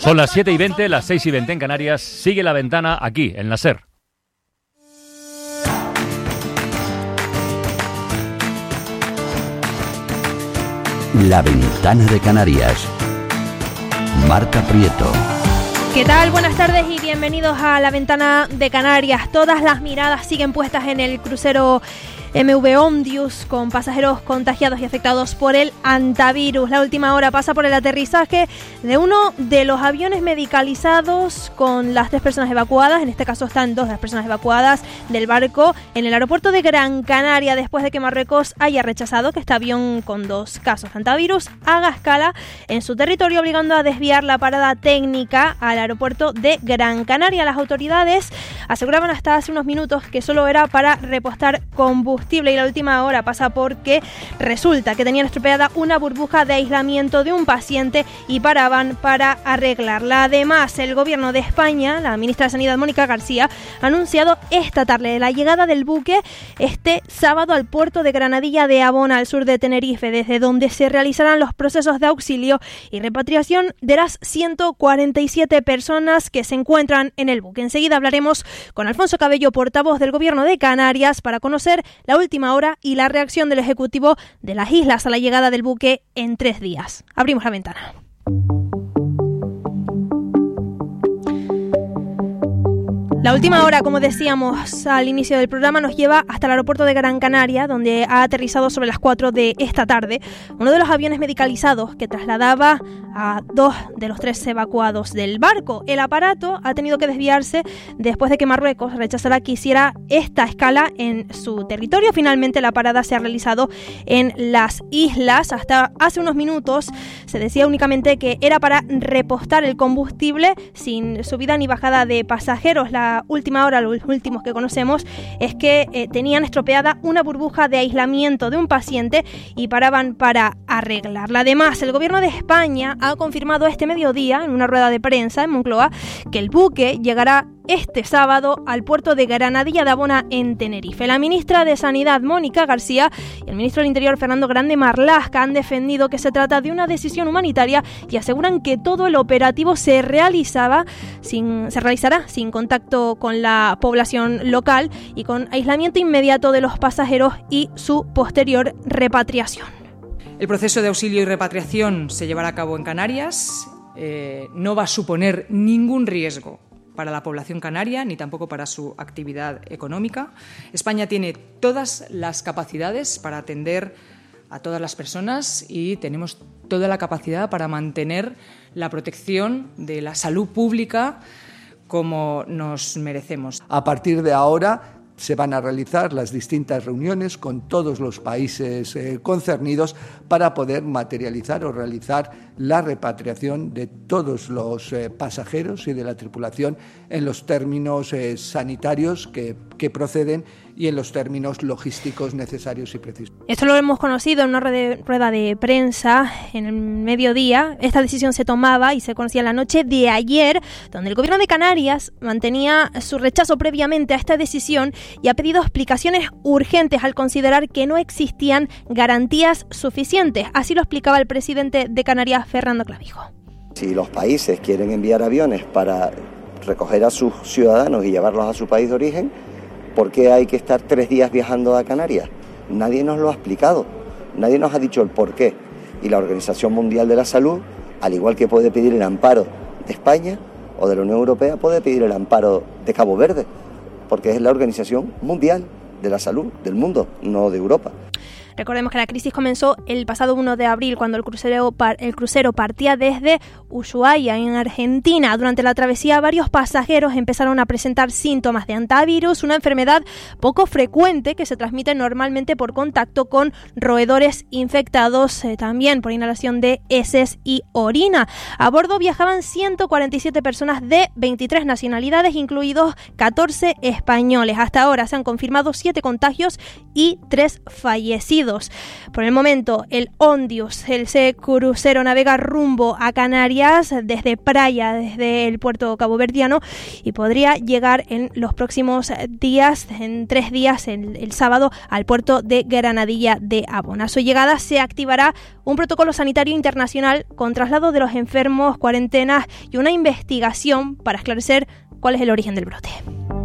Son las 7:20, las 6:20 en Canarias. Sigue La Ventana aquí, en la SER. La Ventana de Canarias. Marta Prieto. ¿Qué tal? Buenas tardes y bienvenidos a La Ventana de Canarias. Todas las miradas siguen puestas en el crucero MV Ondius, con pasajeros contagiados y afectados por el hantavirus. La última hora pasa por el aterrizaje de uno de los aviones medicalizados con las 3 personas evacuadas. En este caso están 2 de las personas evacuadas del barco en el aeropuerto de Gran Canaria, después de que Marruecos haya rechazado que este avión con 2 casos de hantavirus haga escala en su territorio, obligando a desviar la parada técnica al aeropuerto de Gran Canaria. Las autoridades aseguraban hasta hace unos minutos que solo era para repostar combustible, y la última hora pasa porque resulta que tenían estropeada una burbuja de aislamiento de un paciente y paraban para arreglarla. Además, el gobierno de España, la ministra de Sanidad Mónica García, ha anunciado esta tarde la llegada del buque este sábado al puerto de Granadilla de Abona, al sur de Tenerife, desde donde se realizarán los procesos de auxilio y repatriación de las 147 personas que se encuentran en el buque. Enseguida hablaremos con Alfonso Cabello, portavoz del gobierno de Canarias, para conocer la última hora y la reacción del Ejecutivo de las islas a la llegada del buque en 3 días. Abrimos la ventana. La última hora, como decíamos al inicio del programa, nos lleva hasta el aeropuerto de Gran Canaria, donde ha aterrizado sobre las 4 de esta tarde uno de los aviones medicalizados que trasladaba a 2 de los 3 evacuados del barco. El aparato ha tenido que desviarse después de que Marruecos rechazara que hiciera esta escala en su territorio. Finalmente la parada se ha realizado en las islas. Hasta hace unos minutos se decía únicamente que era para repostar el combustible, sin subida ni bajada de pasajeros. La última hora, los últimos que conocemos, es que tenían estropeada una burbuja de aislamiento de un paciente y paraban para arreglarla. Además, el gobierno de España ha confirmado este mediodía, en una rueda de prensa en Moncloa, que el buque llegará este sábado al puerto de Granadilla de Abona, en Tenerife. La ministra de Sanidad Mónica García y el ministro del Interior Fernando Grande Marlaska han defendido que se trata de una decisión humanitaria y aseguran que todo el operativo se realizará sin contacto con la población local y con aislamiento inmediato de los pasajeros y su posterior repatriación. El proceso de auxilio y repatriación se llevará a cabo en Canarias. No va a suponer ningún riesgo para la población canaria, ni tampoco para su actividad económica. España tiene todas las capacidades para atender a todas las personas y tenemos toda la capacidad para mantener la protección de la salud pública como nos merecemos. A partir de ahora se van a realizar las distintas reuniones con todos los países concernidos para poder materializar o realizar la repatriación de todos los pasajeros y de la tripulación en los términos sanitarios que proceden y en los términos logísticos necesarios y precisos. Esto lo hemos conocido en una rueda de prensa en el mediodía. Esta decisión se tomaba y se conocía la noche de ayer, donde el gobierno de Canarias mantenía su rechazo previamente a esta decisión y ha pedido explicaciones urgentes al considerar que no existían garantías suficientes. Así lo explicaba el presidente de Canarias, Fernando Clavijo. Si los países quieren enviar aviones para recoger a sus ciudadanos y llevarlos a su país de origen, ¿por qué hay que estar 3 días viajando a Canarias? Nadie nos lo ha explicado, nadie nos ha dicho el por qué. Y la Organización Mundial de la Salud, al igual que puede pedir el amparo de España o de la Unión Europea, puede pedir el amparo de Cabo Verde, porque es la Organización Mundial de la Salud del mundo, no de Europa. Recordemos que la crisis comenzó el pasado 1 de abril, cuando el crucero partía desde Ushuaia, en Argentina. Durante la travesía, varios pasajeros empezaron a presentar síntomas de hantavirus, una enfermedad poco frecuente que se transmite normalmente por contacto con roedores infectados, también por inhalación de heces y orina. A bordo viajaban 147 personas de 23 nacionalidades, incluidos 14 españoles. Hasta ahora se han confirmado 7 contagios y 3 fallecidos. 2022. Por el momento, el Ondius, ese crucero, navega rumbo a Canarias desde Praia, desde el puerto caboverdiano, y podría llegar en los próximos días, en 3 días, el sábado, al puerto de Granadilla de Abón. A su llegada se activará un protocolo sanitario internacional con traslado de los enfermos, cuarentenas y una investigación para esclarecer cuál es el origen del brote.